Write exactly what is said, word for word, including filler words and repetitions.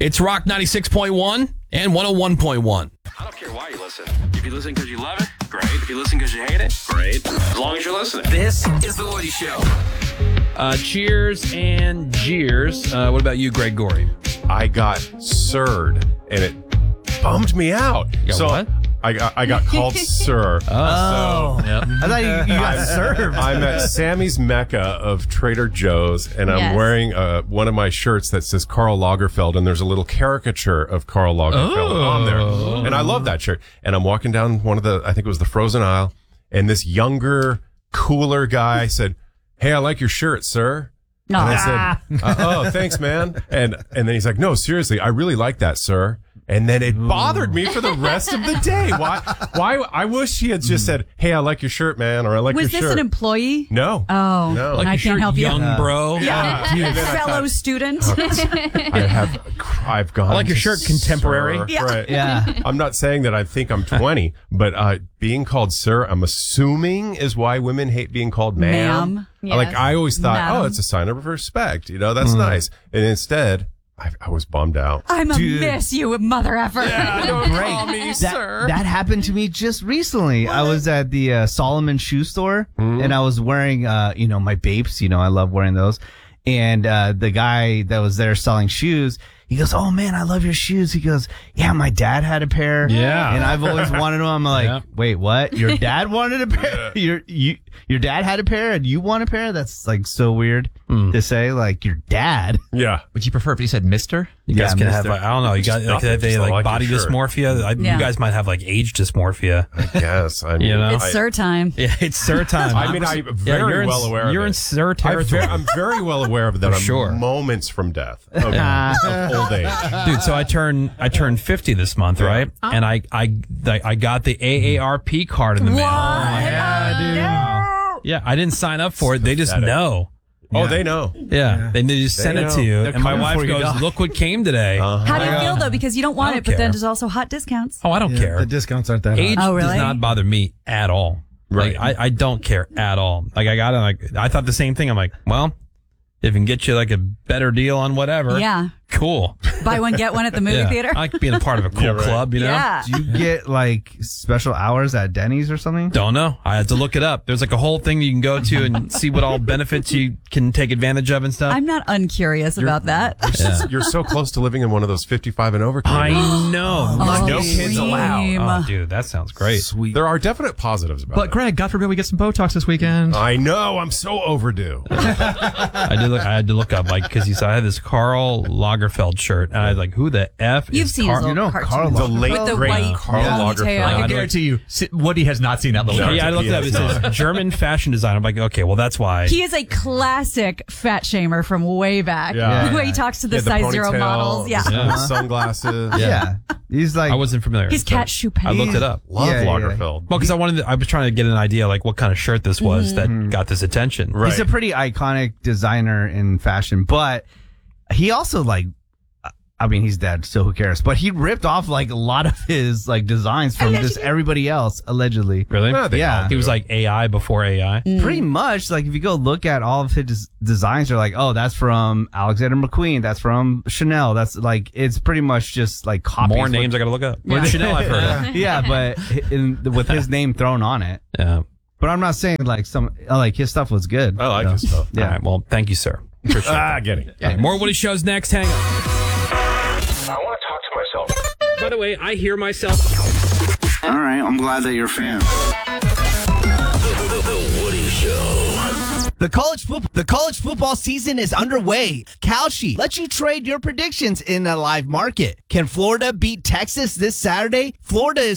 It's Rock ninety-six point one and one oh one point one. I don't care why you listen. If you listen because you love it, great. If you listen because you hate it, great. As long as you're listening. This is The Woody Show. Uh, cheers and jeers. Uh, what about you, Greg Gorey? I got sirred, and it bummed me out. You got so what? I got I got called sir. Oh. So Yep. I thought you, you got served. I'm at Sammy's Mecca of Trader Joe's, and I'm Yes. wearing uh, one of my shirts that says Karl Lagerfeld, and there's a little caricature of Karl Lagerfeld Oh. on there. And I love that shirt. And I'm walking down one of the, I think it was the frozen aisle, and this younger, cooler guy said, "Hey, I like your shirt, sir." And I said, uh, "Oh, thanks, man." And and then he's like, "No, seriously, I really like that, sir." And then it bothered me for the rest of the day. Why? Why? I wish he had just said, "Hey, I like your shirt, man," or "I like Was your this shirt." an employee? No. Oh, No. and I can't help you. young bro. Yeah, Yeah. And then I fellow thought- student. I have. I've gone. I like your to shirt, contemporary. sir. Yeah. Right. Yeah. I'm not saying that I think I'm twenty, but uh, being called sir, I'm assuming is why women hate being called ma'am. Ma'am. Like Yes. I always thought, Madam. oh, it's a sign of respect. You know, that's nice. And instead, I, I was bummed out. I'm a Dude. miss you, mother effer. Don't Great. call me That, sir. that happened to me just recently. I was at the uh, Solomon shoe store and I was wearing, uh, you know, my Bapes. You know, I love wearing those. And uh, the guy that was there selling shoes, he goes, "Oh man, I love your shoes." He goes, "Yeah, my dad had a pair. Yeah. and I've always wanted them." I'm like, Yeah. "Wait, what? Your dad wanted a pair? Your you your dad had a pair and you want a pair? That's like so weird to say. Like your dad." Yeah. Would you prefer if you said Mister? You guys Yeah, can have, mister. like, I don't know, you got like, nothing, they just I like like body your shirt. dysmorphia. I, Yeah. You guys might have like age dysmorphia. I guess. I mean, You know? It's I, sir time. Yeah, it's sir time. I mean, I'm very yeah, you're in, well aware of You're it. in sir I'm territory. very, I'm very well aware of that. For I'm sure. moments from death of, of old age. Dude, so I turned I turned fifty this month, right? And I I I got the A A R P card in the mail. Yeah, dude. Yeah, I didn't sign up for it. They just pathetic. know. Oh, they know. Yeah, they just send it know. to you, They're and my coming wife for you, goes, dog. "Look what came today." How do you feel though? Because you don't want I it, don't but then care. there's also hot discounts. Oh, I don't care. The discounts aren't that Age high. Oh, really? does not bother me at all. Right. Like, I, I don't care at all. Like I got it. Like I thought the same thing. I'm like, well, if it can get you like a better deal on whatever, Yeah. cool. Buy one, get one at the movie Yeah. theater. I like being a part of a cool Yeah, right. club. You know. Yeah. Do you get like special hours at Denny's or something? Don't know. I had to look it up. There's like a whole thing you can go to and see what all benefits you can take advantage of and stuff. I'm not uncurious about that. Yeah. You're so close to living in one of those fifty-five and over I communities. know. Oh, no kids allowed. dream. Oh, dude, that sounds great. Sweet. There are definite positives about But it. Greg, God forbid we get some Botox this weekend. I know. I'm so overdue. I did. Look, I had to look up like because he said I had this Karl Lagerfeld shirt, and I was like, "Who the f?" You've is seen Karl? his You know, little Karl cartoons. The late, With the great white Karl ponytail. Lagerfeld. I I I'd guarantee you, Si- Woody has not seen that little Yeah, I cartoon. looked it up. It says German fashion design. I'm like, okay, well, that's why. He is a classic fat shamer from way back. Yeah. The way he talks to the Yeah, size zero ponytail, models. Yeah. the Yeah. sunglasses. Yeah. He's like, I wasn't familiar. He's so Cat Choupette. I looked it up. Love Yeah, yeah, Lagerfeld. Well, because I wanted, to, I was trying to get an idea like what kind of shirt this was Mm-hmm. that got this attention. Right. he's a pretty iconic designer in fashion, but he also like, I mean, he's dead, so who cares? But he ripped off like a lot of his like designs from just everybody else, allegedly. Really? Yeah, they Yeah. all He do. was like A I before A I. Pretty much, like if you go look at all of his designs, they're like, oh, that's from Alexander McQueen, that's from Chanel. That's like, it's pretty much just like copies. More names I got to look up. Yeah. Chanel I've heard of. Yeah, but in, with his name thrown on it. Yeah. But I'm not saying like some like his stuff was good. I like you know? his stuff. Yeah. All right. Well, thank you, sir. Appreciate Ah, getting it. it. More Woody Shows next. Hang on. I want to talk to myself. By the way, I hear myself. All right, I'm glad that you're a fan. The Woody Show. The college football the college football season is underway. Kalshi lets you trade your predictions in a live market. Can Florida beat Texas this Saturday? Florida is